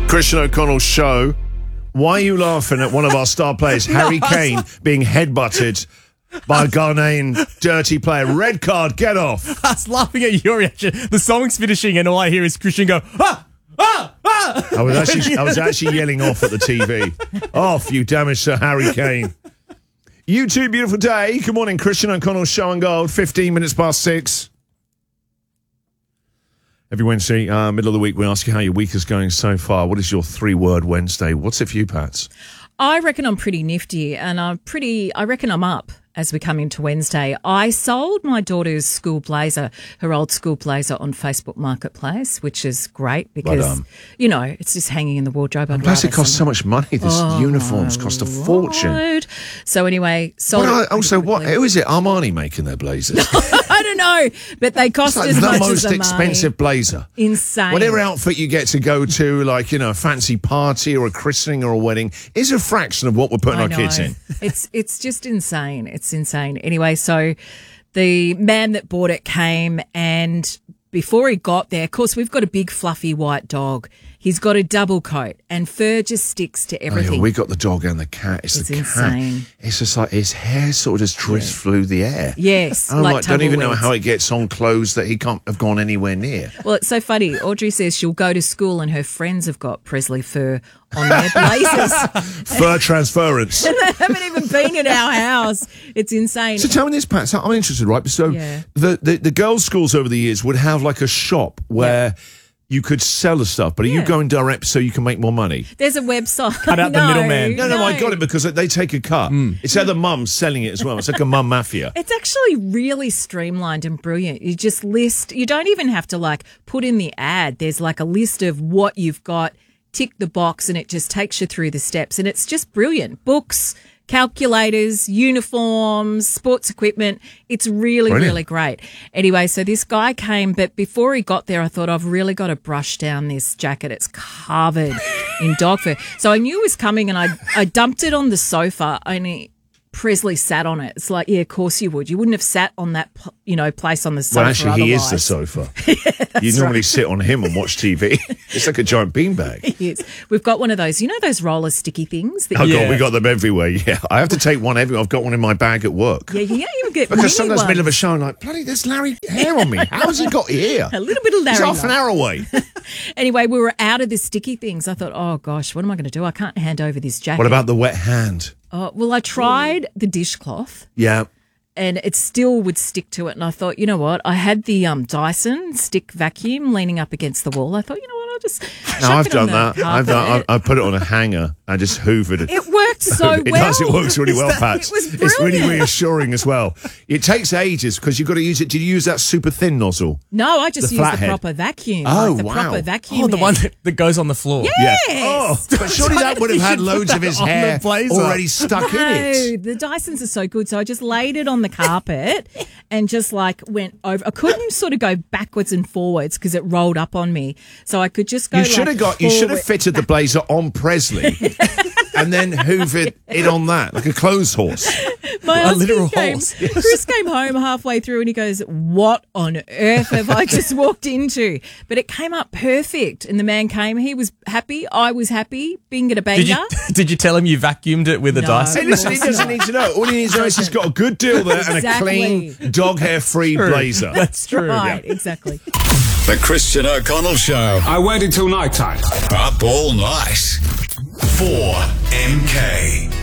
Christian O'Connell show. Why are you laughing at one of our star players, Harry Kane, being headbutted by a Ghanaian dirty player? Red card, get off. I was laughing at your reaction. The song's finishing and all I hear is Christian go, ah! Ah! Ah! I was actually yelling off at the TV. Off, you damaged Sir Harry Kane. You too, beautiful day. Good morning, Christian O'Connell show and gold, 15 minutes past 6. Every Wednesday, middle of the week, we ask you how your week is going so far. What is your 3-word Wednesday? What's it for you, Pats? I reckon I'm pretty nifty, and I reckon I'm up as we come into Wednesday. I sold my daughter's school blazer, her old school blazer, on Facebook Marketplace, which is great because, it's just hanging in the wardrobe. Plus, it costs so much money. This uniforms cost a fortune. So anyway, sold it. Also, who is it? Armani making their blazers? I don't know, but they cost as much as the most expensive blazer. Insane. Whatever outfit you get to go to, like, a fancy party or a christening or a wedding, is a fraction of what we're putting our kids in. It's just insane. It's insane. Anyway, so the man that bought it came, and before he got there, of course, we've got a big fluffy white dog. He's got a double coat, and fur just sticks to everything. Oh, yeah, we got the dog and the cat. It's the insane. Cat. It's just like his hair sort of just drifts through the air. Yes. I don't even know how it gets on clothes that he can't have gone anywhere near. Well, it's so funny. Audrey says she'll go to school and her friends have got Presley fur on their blazers. Fur transference. And they haven't even been in our house. It's insane. So tell me this, Pat. So I'm interested, right? So the girls' schools over the years would have like a shop where you could sell the stuff, but are you going direct so you can make more money? There's a website. Cut out the middleman. No, I got it because they take a cut. It's how the mum's selling it as well. It's like a mum mafia. It's actually really streamlined and brilliant. You just list, you don't even have to put in the ad. There's a list of what you've got, tick the box, and it just takes you through the steps. And it's just brilliant. Books, calculators, uniforms, sports equipment. It's really, really great. Anyway, so this guy came, but before he got there, I thought, I've really got to brush down this jacket. It's covered in dog fur. So I knew it was coming, and I dumped it on the sofa, only Presley sat on it. It's like, yeah, of course you would. You wouldn't have sat on that, place on the sofa. Well, actually, he is the sofa. You normally sit on him and watch TV. It's like a giant beanbag. Yes. We've got one of those, those roller sticky things? God, we got them everywhere, I have to take one everywhere. I've got one in my bag at work. Yeah, you get because sometimes middle of a show, I'm like, bloody, there's Larry hair on me. How has he got here? A little bit of Larry. He's half an hour away. Anyway, we were out of the sticky things. I thought, oh, gosh, what am I going to do? I can't hand over this jacket. What about the wet hand? Well, I tried the dishcloth. Yeah. And it still would stick to it. And I thought, you know what? I had the Dyson stick vacuum leaning up against the wall. I thought, you know what? I'll just I've done that. I put it on a hanger. I just hoovered it. It worked so well. It does. It works really well, Pat. It was brilliant. It's really reassuring as well. It takes ages because you've got to use it. Did you use that super thin nozzle? No, I just used the proper vacuum. Oh, the proper vacuum. Oh, the one that goes on the floor. Yes. Yeah. Oh, but surely that would have had loads of his hair already stuck in it. The Dysons are so good. So I just laid it on the carpet and just went over. I couldn't sort of go backwards and forwards because it rolled up on me. So I could just go. You should have fitted the blazer on Presley and then hoovered it on that like a clothes horse. A literal horse. Yes. Chris came home halfway through and he goes, "What on earth have I just walked into?" But it came up perfect. And the man came. He was happy. I was happy. Binga banga. Did you tell him you vacuumed it with a Dyson? Hey, listen, he doesn't need to know. All he needs to know is he's got a good deal there and a clean, dog hair-free blazer. That's true. Right, exactly. The Christian O'Connell Show. I waited till night time. Up all night. 4MK.